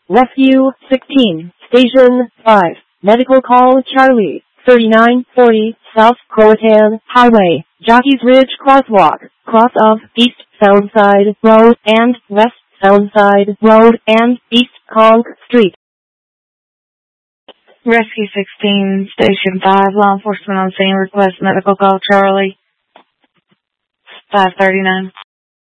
Rescue 16, Station 5, Medical Call Charlie, 3940 South Croatan Highway, Jockeys Ridge Crosswalk, cross of East Soundside Road and West Soundside Road and East Conk Street. Rescue 16, Station 5, law enforcement on scene, request medical call Charlie, 539.